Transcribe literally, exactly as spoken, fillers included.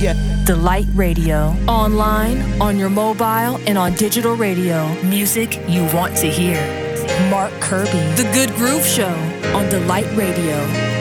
Delight Radio. Online, on your mobile, and on digital radio. Music you want to hear. Mark Kirby. The Good Groove Show on Delight Radio.